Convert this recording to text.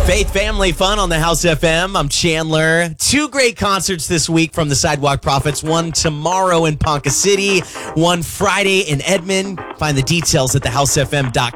Faith Family Fun on the House FM. I'm Chandler. 2 great concerts this week from the Sidewalk Prophets. One tomorrow in Ponca City, one Friday in Edmond. Find the details at thehousefm.com.